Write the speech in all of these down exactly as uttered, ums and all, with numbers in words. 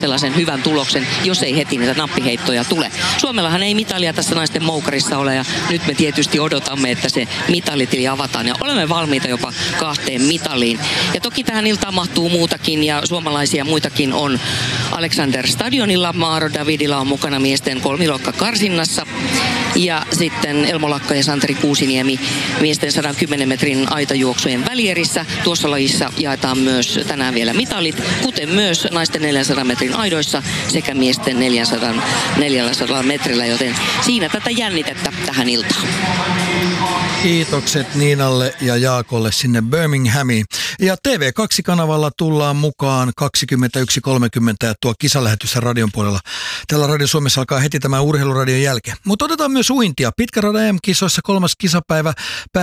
sellaisen hyvän tuloksen, jos ei heti niitä nappiheittoja tule. Suomellahan ei mitalia tässä naisten moukarissa ole ja nyt me tietysti odotamme, että se mitalitili avataan ja olemme valmiita jopa kahteen mitaliin. Ja toki tähän iltaan mahtuu muutakin ja suomalaisia muitakin on. Alexander Stadionilla Maaro Davidilla on mukana miesten kolmiluokka karsinnassa ja sitten Elmo Lakka ja Santeri Kuusiniemi miesten sata kymmenen metrin aitajuoksujen välierissä. Tuossa lajissa jaetaan myös tänään vielä mitalit, kuten myös naisten neljänsadan metrin aidoissa sekä miesten neljänsadan, neljänsadan metrillä, joten siinä tätä jännitettä tähän iltaan. Kiitokset Niinalle ja Jaakolle sinne Birminghamiin. Ja T V kaksi-kanavalla tullaan mukaan kaksikymmentäyksi kolmekymmentä ja tuo kisalähetys radion puolella. Tällä Radio Suomessa alkaa heti tämän urheiluradion jälkeen. Mutta otetaan myös uintia. Pitkäradan E M-kisoissa kolmas kisapäivä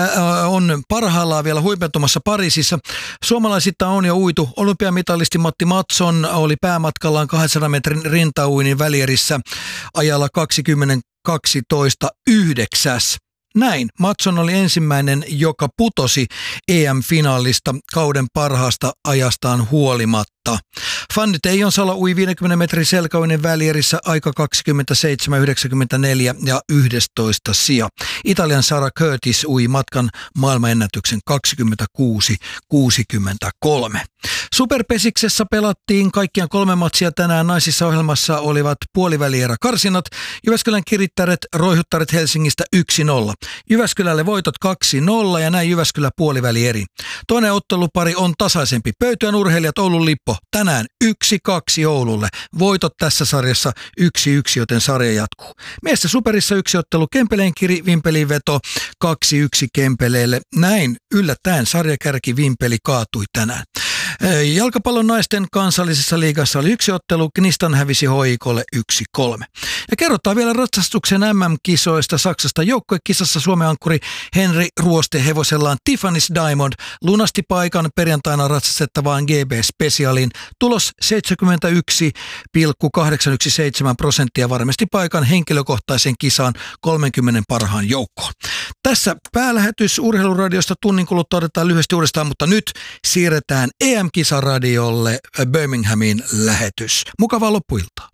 on parhaillaan vielä huipentumassa Pariisissa. Suomalaisista on jo uitu. Olympiamitalisti Matti Mattsson oli päämatkallaan kahdensadan metrin rintauinnin välierissä ajalla kaksikymmentä kaksitoista yhdeksäs. Näin. Mattsson oli ensimmäinen, joka putosi E M-finaalista kauden parhaasta ajastaan huolimatta. Fanny Teijonsalo ui viidenkymmenen metrin selkäuinnin välierissä aika kaksikymmentäseitsemän yhdeksänkymmentäneljä ja yksitoista sija. Italian Sara Curtis ui matkan maailmanennätyksen kaksikymmentäkuusi kuusikymmentäkolme. Superpesiksessä pelattiin kaikkiaan kolme matsia tänään. Naisissa ohjelmassa olivat puolivälierä karsinat. Jyväskylän Kirittäret, Roihuttaret Helsingistä yksi nolla. Jyväskylälle voitot kaksi nolla ja näin Jyväskylä puolivälieri. Toinen ottelupari on tasaisempi. Pöytyän urheilijat Oulun Lippo tänään yksi kaksi Oululle. Voitot tässä sarjassa yksi yksi, joten sarja jatkuu. Miesten superissa yksi ottelu Kempeleen Kiri, Vimpelin veto kaksi yksi Kempeleelle. Näin yllättäen sarjakärki Vimpeli kaatui tänään. Jalkapallon naisten kansallisessa liigassa oli yksi ottelu, Knistan hävisi H I K:lle yksi kolme. Ja kerrotaan vielä ratsastuksen M M-kisoista Saksasta. Joukkuekisassa Suomen ankkuri Henri Ruoste hevosellaan Tiffany's Diamond lunasti paikan perjantaina ratsastettavaan G B-spesiaaliin. Tulos seitsemänkymmentäyksi pilkku kahdeksansataaseitsemäntoista prosenttia varmasti paikan henkilökohtaisen kisaan kolmenkymmenen parhaan joukkoon. Tässä päälähetys Urheiluradiosta, tunnin kuluttua otetaan lyhyesti uudestaan, mutta nyt siirretään E M-kisaradiolle Birminghamin lähetys. Mukavaa loppuiltaa.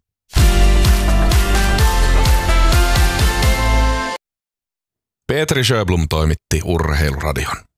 Petri Sjöblom toimitti Urheiluradion.